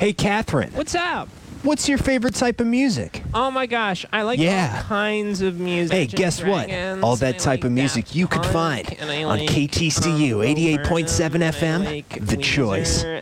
Hey, Catherine, What's up? what's your favorite type of music? Oh my gosh, I like Yeah. all kinds of music. Hey, Imagine guess what? Dragons, All that I type like of music Daft you could Punk, find and I on like, KTCU 88.7 Burnham, and I FM, like The Choice. Weezer,